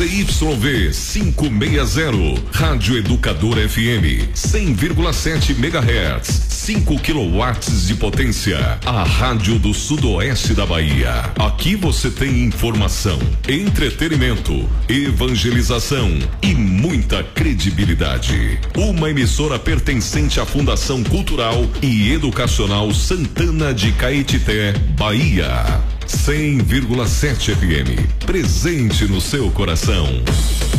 ZYV 560, Rádio Educador FM 100,7 MHz, 5 kW de potência. A rádio do sudoeste da Bahia. Aqui você tem informação, entretenimento, evangelização e muita credibilidade. Uma emissora pertencente à Fundação Cultural e Educacional Santana de Caetité, Bahia. 100,7 FM, presente no seu coração.